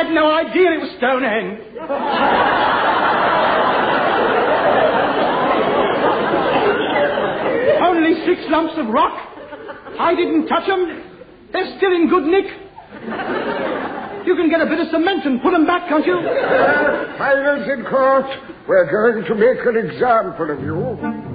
had no idea it was Stonehenge. Only 6 lumps of rock. I didn't touch them. They're still in good nick. You can get a bit of cement and put them back, can't you? Silence in court. We're going to make an example of you.